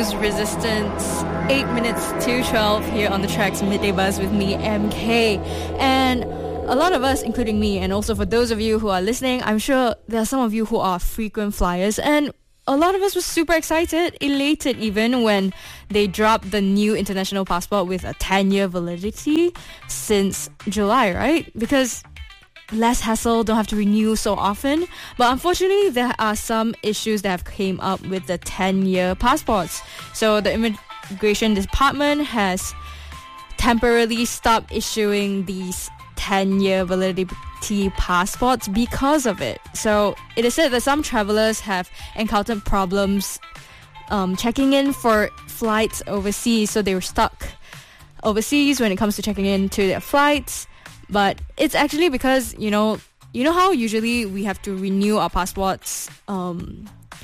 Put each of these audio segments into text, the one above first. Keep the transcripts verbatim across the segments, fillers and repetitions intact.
was Resistance, eight minutes to twelve here on the Tracks Midday Buzz with me, M K. And a lot of us, including me, and also for those of you who are listening, I'm sure there are some of you who are frequent flyers, and a lot of us were super excited, elated even, when they dropped the new international passport with a ten-year validity since July, right? Because less hassle, don't have to renew so often. But unfortunately, there are some issues that have came up with the ten-year passports. So the Immigration Department has temporarily stopped issuing these ten-year validity passports because of it. So it is said that some travelers have encountered problems um, checking in for flights overseas. So they were stuck overseas when it comes to checking in to their flights. But it's actually because, you know, you know how usually we have to renew our passports um,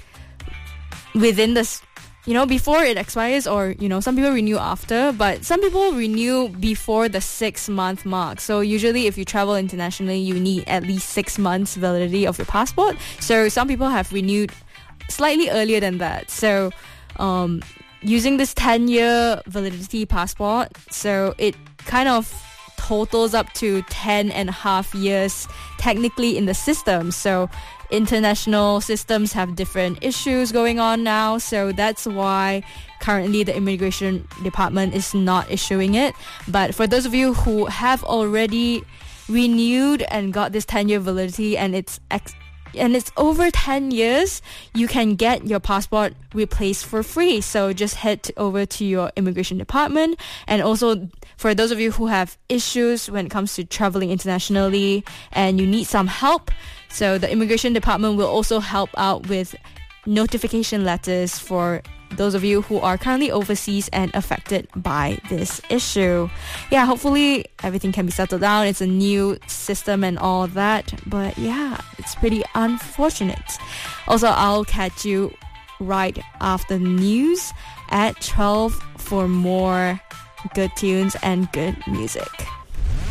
within this, you know, before it expires, or, you know, some people renew after, but some people renew before the six month mark. So usually if you travel internationally, you need at least six months validity of your passport. So some people have renewed slightly earlier than that. So um, using this ten year validity passport, so it kind of totals up to ten and a half years technically in the system. So international systems have different issues going on now, so that's why currently the Immigration Department is not issuing it. But for those of you who have already renewed and got this ten year validity, and it's ex- and it's over ten years, you can get your passport replaced for free. So just head to, over to your Immigration Department. And also for those of you who have issues when it comes to traveling internationally and you need some help, so the Immigration Department will also help out with notification letters for those of you who are currently overseas and affected by this issue. Yeah, hopefully everything can be settled down. It's a new system and all that, but yeah, it's pretty unfortunate. Also, I'll catch you right after the news at twelve for more good tunes and good music.